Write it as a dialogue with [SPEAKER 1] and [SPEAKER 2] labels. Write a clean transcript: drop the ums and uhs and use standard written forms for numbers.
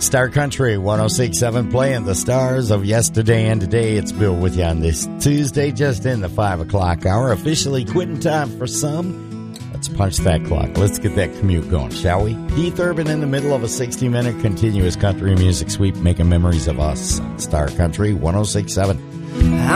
[SPEAKER 1] Star Country 106.7 playing the stars of yesterday and today. It's Bill with you on this Tuesday, just in the 5 o'clock hour. Officially quitting time for some. Let's punch that clock. Let's get that commute going, shall we? Keith Urban in the middle of a 60-minute continuous country music sweep, making memories of us on Star Country 106.7.